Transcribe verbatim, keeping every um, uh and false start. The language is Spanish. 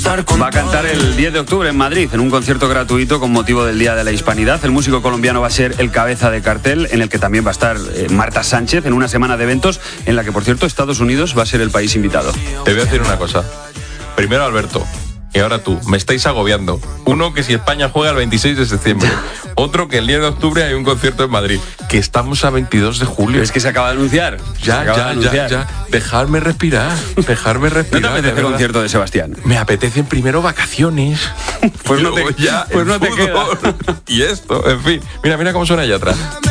estar con Va a cantar el diez de octubre en Madrid, en un concierto gratuito con motivo del Día de la Hispanidad. El músico colombiano va a ser el cabeza de cartel, en el que también va a estar eh, Marta Sánchez, en una semana de eventos en la que, por cierto, Estados Unidos va a ser el país invitado. Te voy a decir una cosa. Primero Alberto, y ahora tú. Me estáis agobiando. Uno, que si España juega el veintiséis de septiembre. Otro, que el diez de octubre hay un concierto en Madrid. Que estamos a veintidós de julio. Es que se acaba de anunciar. Ya, ya, de anunciar. ya, ya. Dejarme respirar. Dejarme respirar. ¿No te apetece el concierto de Sebastián? Me apetecen primero vacaciones. Pues no te, ya, pues no te fútbol, queda. Y esto, en fin. Mira, mira cómo suena allá atrás.